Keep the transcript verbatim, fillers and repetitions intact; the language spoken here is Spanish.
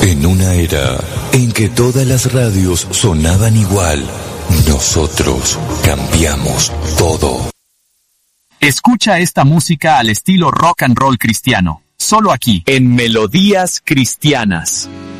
En una era en que todas las radios sonaban igual, nosotros cambiamos todo. Escucha esta música al estilo rock and roll cristiano, solo aquí, en Melodías Cristianas.